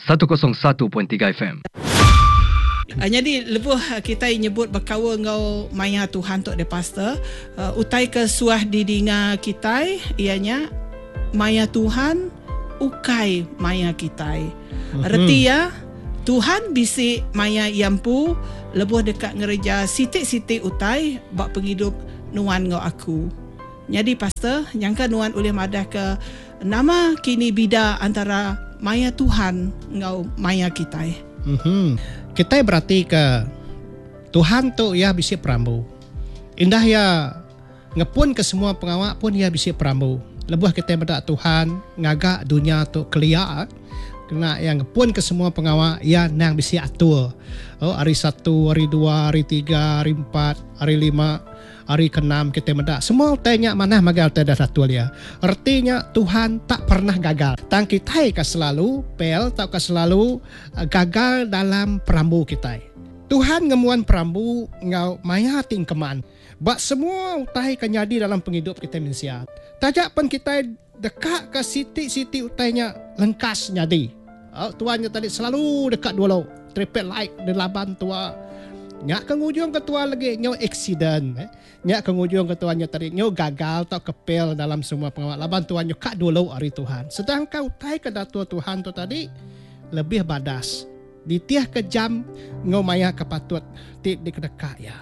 101.3 FM. Jadi lebuh kita nyebut berkawa ngau maya Tuhan tok de pastor. Utai ke suah didinga kita ianya maya Tuhan ukai maya kita. Erti ya Tuhan bisi maya yampu lebuh dekat ngereja sitik-sitik utai bak penghidup nuan ngau aku. Jadi pastor nyangka nuan oleh madah ke nama kini bida antara maya Tuhan ngau maya kita. Kita berarti ke Tuhan tu ia bisi perambu. Indah ya ngepun ke semua pengawak pun ia bisi perambu. Lebuh kita berdak Tuhan ngagak dunia tu kelia. Kena yang ngepun ke semua pengawak ia nang bisi atur. Hari 1, hari 2, hari 3, hari 4, hari 5. Hari ke-6 kita mendak. Semua tanya mana magal tidak satu dia. Artinya Tuhan tak pernah gagal. Tang kita ke selalu pel tak ke selalu gagal dalam perambu kita. Tuhan ngemuan perambu ngau maya tingkeman. Bak semua utai kenyadi dalam penghidup kita manusia. Tajak pun kita dekat ke siti-siti utainya lengkas nyadi. Tuannya tadi selalu dekat dulu. Triple light di laban tua. Nyak kengujung ketua lagi nyo accident. Nyak kengujung ketuanya tadi nyo gagal atau kepel dalam semua pengawal. Laban tuannya kak dulu hari Tuhan. Sedangkan utai ke datua Tuhan tu tadi lebih badas. Ditiah kejam ngau maya kepatut di kedekak ya.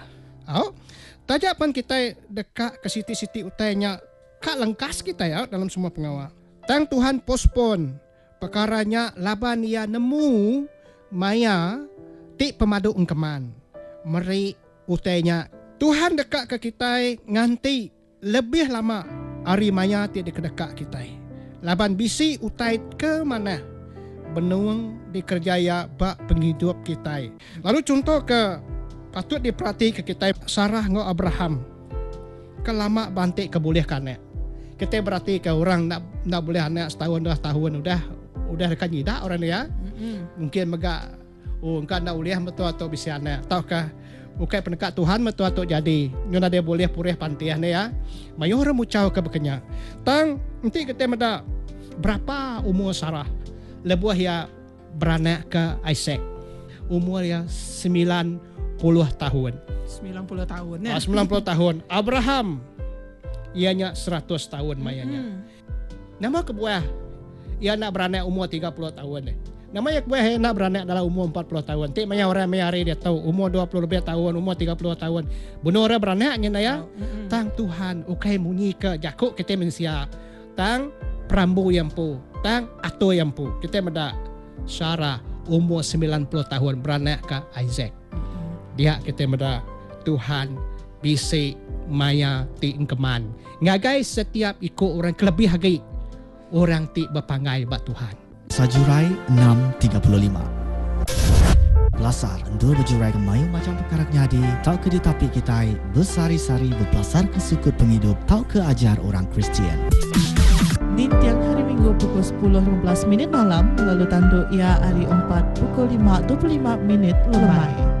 Tajak pun kita dekat ke siti-siti utainya kak lengkas kita ya dalam semua pengawal. Tang Tuhan postpone perkaranya laban ia nemu maya ti pemadu ungkeman. Meri utainya Tuhan dekat ke kita nganti lebih lama hari maya ti dekat kita. Laban bisi utai ke mana benuang dikerjaya bak penghidup kita. Lalu contoh ke patut diperhati ke kita Sarah ngau Abraham. Kelama bantik keboleh kanek. Kita berarti ke orang nak boleh anak setahun 2 tahun udah dekat nyidak orang dia. Mungkin megak engkau nak uliah betul atau bisa anak. Tahukah bukai penekat Tuhan betul atau jadi. Nyona dia boleh purih pantiah ni ya. Mayor mucau ke bekenya. Tang nanti kita meda berapa umur Sarah? Lebuah ya beranak ke Isaac. Umur ya 90 tahun. 90 tahun ya. 90 tahun. Abraham ianya 100 tahun mayanya. Nama kebuah ia nak beranak umur 30 tahun ni. Nama yang kebuah nak beranak dalam umur 40 tahun. Tik maya orang mayari dia tahu umur 20 lebih tahun, umur 30 tahun. Bunuh orang beranaknya na ya. Tang Tuhan ukai munyi ke jakuk kita manusia. Tang perambu yang pu, tang ato yang pu. Kita meda Sarah umur 90 tahun beranak ke Isaac. Dia kita meda Tuhan bisi maya ti engkeman. Ngagai setiap ikut orang kelebih hagi orang ti berpangai bak Tuhan. Sajurai 635. Belasar endul berjurai ke mayu macam perkara nyadi. Tau ke ditapi kita bersari-sari berbelasar ke sukut penghidup. Tau ke ajar orang Kristian. Di tiang hari Minggu pukul 10.15 malam lalu tanduk ia hari 4 pukul 5.25 lemai.